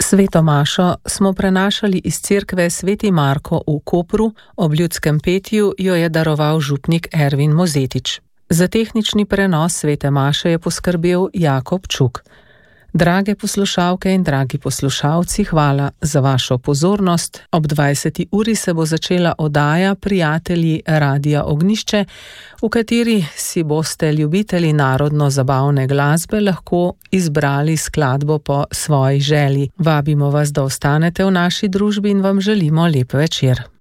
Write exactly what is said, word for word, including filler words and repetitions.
Sveto mašo smo prenašali iz cerkve Sveti Marko v Kopru, ob ljudskem petju jo je daroval župnik Ervin Mozetič. Za tehnični prenos svete maše je poskrbel Jakob Čuk. Drage poslušalke in dragi poslušalci, hvala za vašo pozornost. Ob dvajseti uri se bo začela oddaja Prijatelji Radia Ognjišče, v kateri si boste ljubitelji narodno-zabavne glasbe lahko izbrali skladbo po svoji želji. Vabimo vas, da ostanete v naši družbi in vam želimo lep večer.